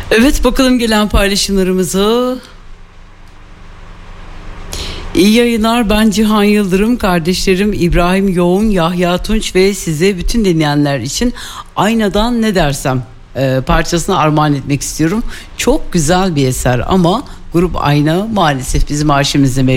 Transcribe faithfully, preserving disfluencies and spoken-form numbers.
Evet, bakalım gelen paylaşımlarımızı. İyi yayınlar, ben Cihan Yıldırım, kardeşlerim İbrahim Yoğun, Yahya Tunç ve size bütün dinleyenler için Aynadan Ne Dersem e, parçasını armağan etmek istiyorum. Çok güzel bir eser ama grup Ayna maalesef bizim arşivimizde mevcut.